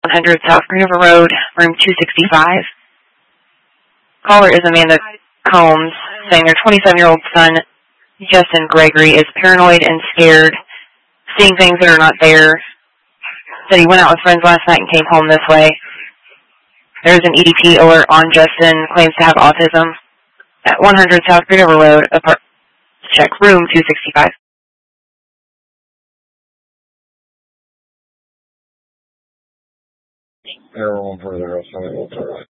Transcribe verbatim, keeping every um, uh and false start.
one hundred South Green River Road, room two sixty-five. Caller is Amanda Combs, saying their twenty-seven-year-old son, Justin Gregory, is paranoid and scared, seeing things that are not there. Said he went out with friends last night and came home this way. There's an E D P alert on Justin, claims to have autism. At one hundred South Green River Road, apart- check room two sixty-five. Everyone further outside will